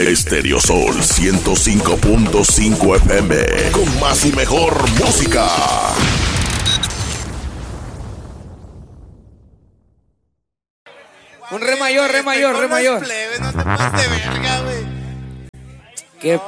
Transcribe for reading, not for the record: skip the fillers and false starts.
Estéreo Sol 105.5 FM. Con más y mejor música. Un re mayor. No te pases de verga, güey. ¿Qué